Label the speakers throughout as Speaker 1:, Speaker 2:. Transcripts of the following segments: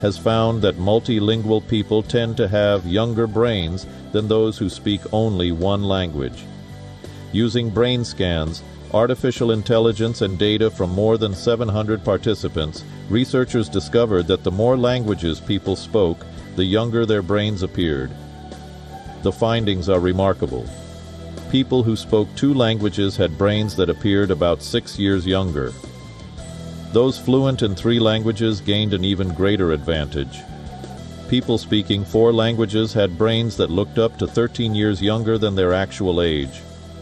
Speaker 1: has found that multilingual people tend to have younger brains than those who speak only one language. Using brain scans, artificial intelligence, and data from more than 700 participants, researchers discovered that the more languages people spoke, the younger their brains appeared. The findings are remarkable. People who spoke 2 languages had brains that appeared about 6 years younger. Those fluent in 3 languages gained an even greater advantage. People speaking 4 languages had brains that looked up to 13 years younger than their actual age.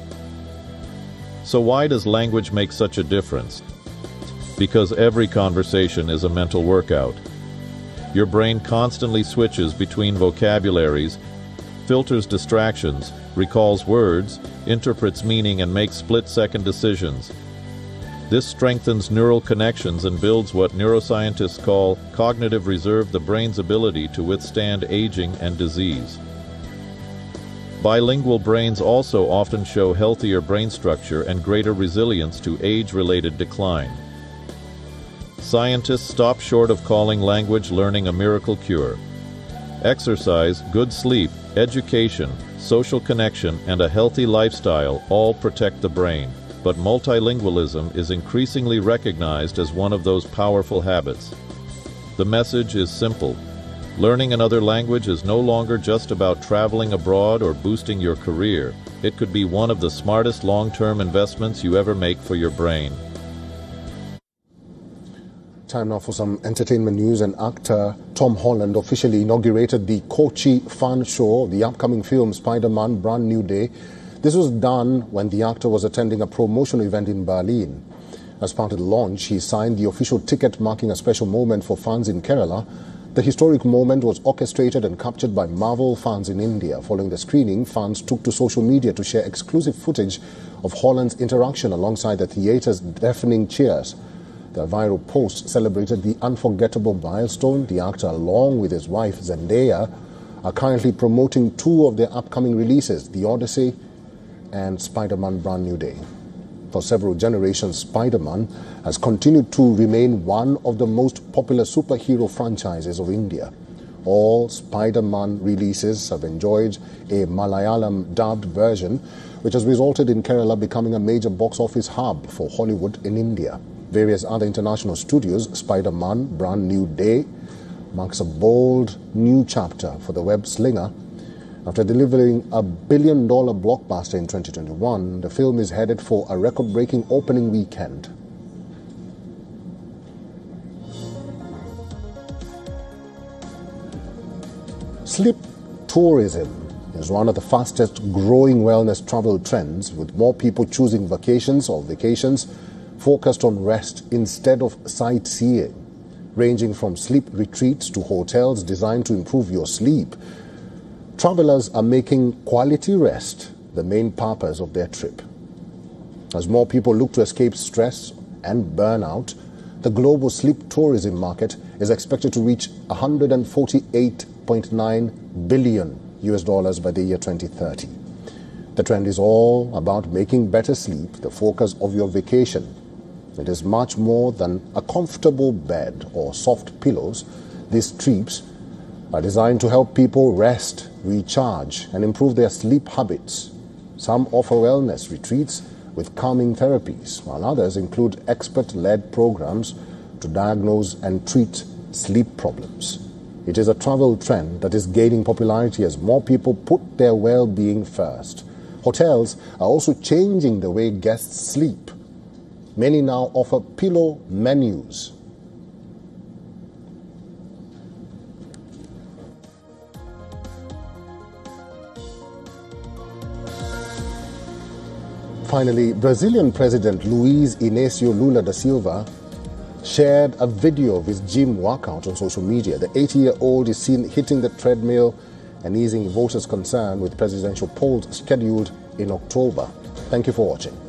Speaker 1: So why does language make such a difference? Because every conversation is a mental workout. Your brain constantly switches between vocabularies, filters distractions, recalls words, interprets meaning, and makes split-second decisions. This strengthens neural connections and builds what neuroscientists call cognitive reserve, the brain's ability to withstand aging and disease. Bilingual brains also often show healthier brain structure and greater resilience to age-related decline. Scientists stop short of calling language learning a miracle cure. Exercise, good sleep, education, social connection, and a healthy lifestyle all protect the brain, but multilingualism is increasingly recognized as one of those powerful habits. The message is simple. Learning another language is no longer just about traveling abroad or boosting your career. It could be one of the smartest long-term investments you ever make for your brain.
Speaker 2: Time now for some entertainment news. And actor Tom Holland officially inaugurated the Kochi Fan Show of the upcoming film Spider-Man Brand New Day. This was done when the actor was attending a promotional event in Berlin. As part of the launch, he signed the official ticket marking a special moment for fans in Kerala. The historic moment was orchestrated and captured by Marvel fans in India. Following the screening, fans took to social media to share exclusive footage of Holland's interaction alongside the theater's deafening cheers. The viral post celebrated the unforgettable milestone. The actor, along with his wife Zendaya, are currently promoting 2 of their upcoming releases, The Odyssey and Spider-Man Brand New Day. For several generations, Spider-Man has continued to remain one of the most popular superhero franchises of India. All Spider-Man releases have enjoyed a Malayalam dubbed version, which has resulted in Kerala becoming a major box office hub for Hollywood in India. Various other international studios, Spider-Man Brand New Day marks a bold new chapter for the web slinger. After delivering a billion-dollar blockbuster in 2021, the film is headed for a record-breaking opening weekend. Sleep tourism is one of the fastest-growing wellness travel trends, with more people choosing vacations focused on rest instead of sightseeing, ranging from sleep retreats to hotels designed to improve your sleep. Travelers are making quality rest the main purpose of their trip. As more people look to escape stress and burnout, the global sleep tourism market is expected to reach $148.9 billion by the year 2030. The trend is all about making better sleep the focus of your vacation. It is much more than a comfortable bed or soft pillows. These trips are designed to help people rest, recharge, and improve their sleep habits. Some offer wellness retreats with calming therapies, while others include expert-led programs to diagnose and treat sleep problems. It is a travel trend that is gaining popularity as more people put their well-being first. Hotels are also changing the way guests sleep. Many now offer pillow menus. Finally, Brazilian President Luiz Inácio Lula da Silva shared a video of his gym workout on social media. The 80-year-old is seen hitting the treadmill and easing voters' concern with presidential polls scheduled in October. Thank you for watching.